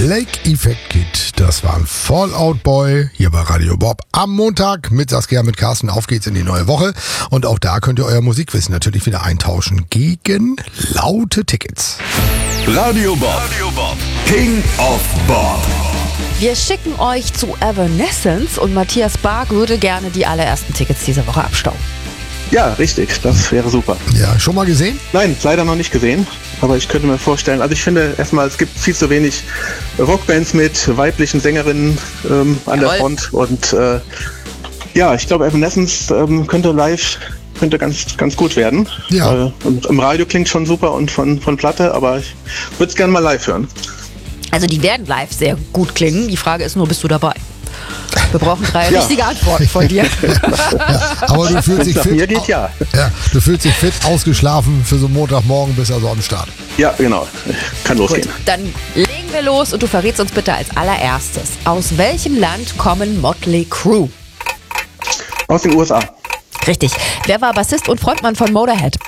Lake Effect Kid, das war ein Fallout Boy hier bei Radio Bob am Montag mit Saskia, mit Carsten. Auf geht's in die neue Woche und auch da könnt ihr euer Musikwissen natürlich wieder eintauschen gegen laute Tickets. Radio Bob, King of Bob. Wir schicken euch zu Evanescence und Matthias Barg würde gerne die allerersten Tickets dieser Woche abstauben. Ja, richtig, das wäre super. Ja, schon mal gesehen? Nein, leider noch nicht gesehen, aber ich könnte mir vorstellen, also ich finde erstmal, es gibt viel zu wenig Rockbands mit weiblichen Sängerinnen an der Front und ja, ich glaube Evanescence könnte ganz gut werden. Ja. Und im Radio klingt schon super und von Platte, aber ich würde es gerne mal live hören. Also die werden live sehr gut klingen, die Frage ist nur, bist du dabei? Wir brauchen 3 richtige Antworten von dir. Ja, aber du fühlst dich fit. Mir geht ja. Ja, du fühlst dich fit, ausgeschlafen für so einen Montagmorgen, bist also am Start. Ja, genau. Kann losgehen. Gut, dann legen wir los und du verrätst uns bitte als allererstes, aus welchem Land kommen Motley Crue? Aus den USA. Richtig. Wer war Bassist und Frontmann von Motorhead?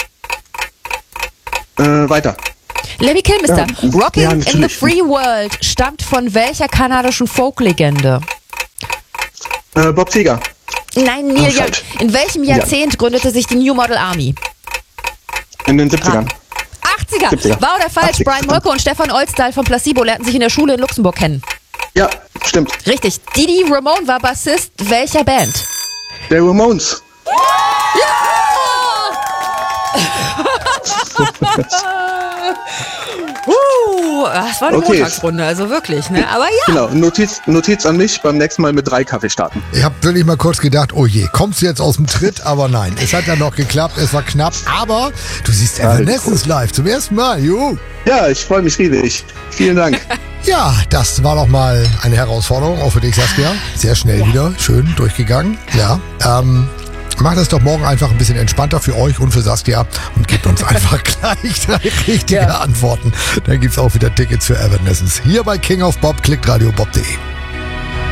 Weiter. Lemmy Kilmister. Ja, Rocking ja, in the natürlich. Free World stammt von welcher kanadischen Folklegende? Bob Seger. Nein, Neil Young. falsch. In welchem Jahrzehnt gründete sich die New Model Army? In den 70ern. 80er. 70er. Wahr oder falsch? 80er. Brian Molko und Stefan Olstall von Placebo lernten sich in der Schule in Luxemburg kennen. Ja, stimmt. Richtig. Didi Ramone war Bassist welcher Band? Der Ramones. Das war eine Okay. Montagsrunde, also wirklich, ne? Aber ja. Genau, Notiz an mich, beim nächsten Mal mit 3 Kaffee starten. Ich habe wirklich mal kurz gedacht, oh je, kommst du jetzt aus dem Tritt? Aber nein, es hat ja noch geklappt, es war knapp. Aber du siehst Evanescence live zum ersten Mal, juhu. Ja, ich freue mich riesig. Vielen Dank. Ja, das war doch mal eine Herausforderung, auch für dich, Saskia. Sehr schnell wieder, schön durchgegangen. Ja, macht es doch morgen einfach ein bisschen entspannter für euch und für Saskia und gebt uns einfach gleich 3 richtige Antworten. Dann gibt's auch wieder Tickets für Evanescence. Hier bei King of Bob, klickt radiobob.de.